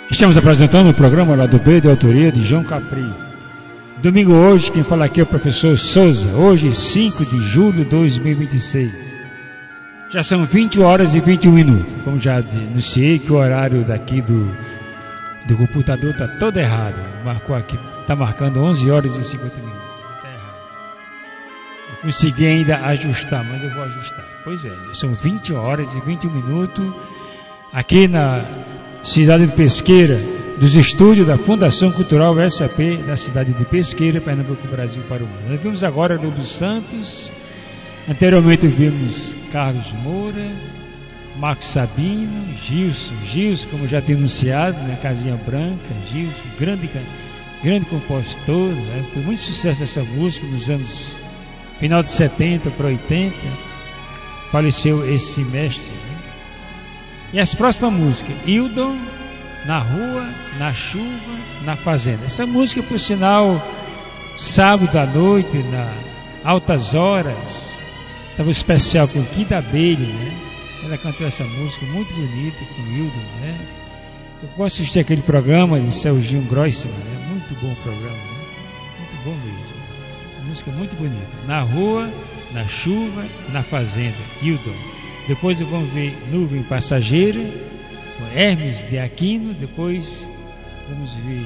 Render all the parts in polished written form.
Estamos apresentando o programa Lado B de autoria de João Capri. Domingo hoje, quem fala aqui é o professor Souza. Hoje, 5 de julho de 2026. Já são 20 horas e 21 minutos. Como já anunciei que o horário daqui do computador está todo errado. Marcou aqui, está marcando 11 horas e 50 minutos. Está errado. Eu consegui ainda ajustar, mas eu vou ajustar. Pois é, são 20 horas e 21 minutos aqui na cidade de Pesqueira, dos estúdios da Fundação Cultural SAP da cidade de Pesqueira, Pernambuco, Brasil, para o mundo. Nós vimos agora Lobo Santos, anteriormente vimos Carlos Moura, Marcos Sabino, Gilson, como já tinha anunciado, na Casinha Branca, Gilson, grande compositor, né? Foi muito sucesso essa música nos anos final de 70 para 80, faleceu esse mestre, né? E as próximas músicas, Hildon, Na Rua, Na Chuva, Na Fazenda. Essa música, por sinal, sábado à noite, na altas horas, estava um especial com Kida Abelha, né? Ela cantou essa música muito bonita com Hildon, né? Eu gosto de assistir aquele programa de Serginho Grossman, né? Muito bom o programa, né? Muito bom mesmo. Essa música é muito bonita. Na Rua, Na Chuva, Na Fazenda, Hildon. Depois vamos ver Nuvem Passageira, com Hermes de Aquino. Depois vamos ver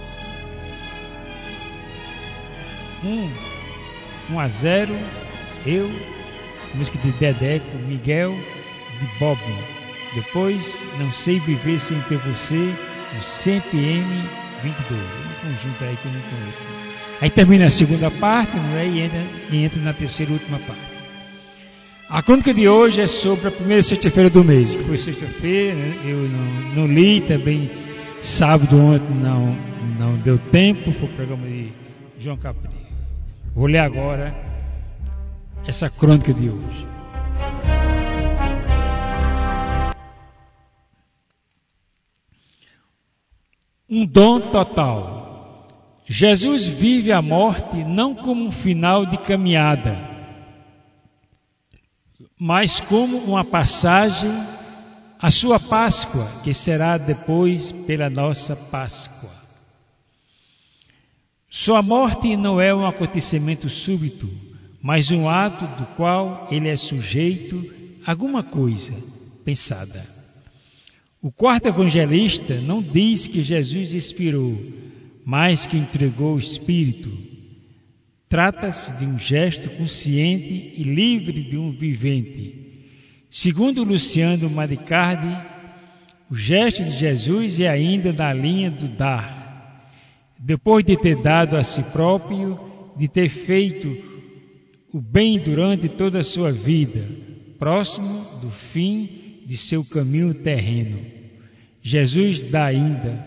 1-0, Eu, música de Dedé com Miguel de Bob. Depois Não Sei Viver Sem Ter Você, o CPM 22. Um conjunto aí que eu não conheço. Aí termina a segunda parte, não é? E entra na terceira e última parte. A crônica de hoje é sobre a primeira sexta-feira do mês, que foi sexta-feira, né? Eu não li, também sábado ontem não deu tempo, foi o programa de João Capri. Vou ler agora essa crônica de hoje. Um dom total. Jesus vive a morte não como um final de caminhada, mas como uma passagem à sua Páscoa, que será depois pela nossa Páscoa. Sua morte não é um acontecimento súbito, mas um ato do qual ele é sujeito a alguma coisa pensada. O quarto evangelista não diz que Jesus expirou, mas que entregou o Espírito. Trata-se de um gesto consciente e livre de um vivente. Segundo Luciano Maricardi, o gesto de Jesus é ainda na linha do dar. Depois de ter dado a si próprio, de ter feito o bem durante toda a sua vida, próximo do fim de seu caminho terreno. Jesus dá ainda,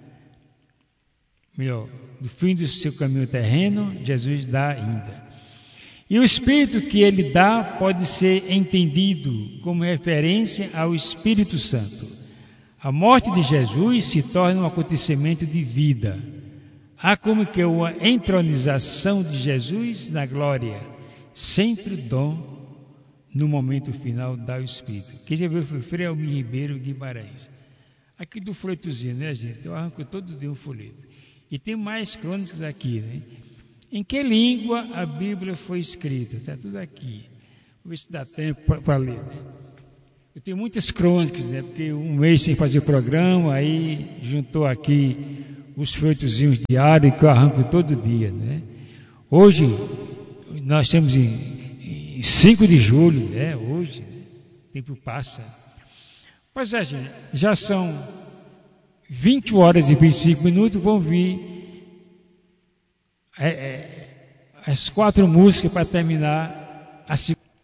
do fim do seu caminho terreno, Jesus dá ainda. E o Espírito que ele dá pode ser entendido como referência ao Espírito Santo. A morte de Jesus se torna um acontecimento de vida. Há como que uma entronização de Jesus na glória. Sempre o dom, no momento final, dá o Espírito. Quem já viu foi Frei Almir Ribeiro Guimarães. Aqui do folhetozinho, né, gente? Eu arranco todo dia um folheto. E tem mais crônicas aqui, né? Em que língua a Bíblia foi escrita? Está tudo aqui. Vou ver se dá tempo para ler, né? Eu tenho muitas crônicas, né? Porque um mês sem fazer programa, aí juntou aqui os folhetozinhos diários que eu arranco todo dia, né? Hoje, nós estamos em 5 de julho, né? Hoje, né? O tempo passa. Pois é, gente, já são 20 horas e 25 minutos, vão vir as 4 músicas para terminar a segunda.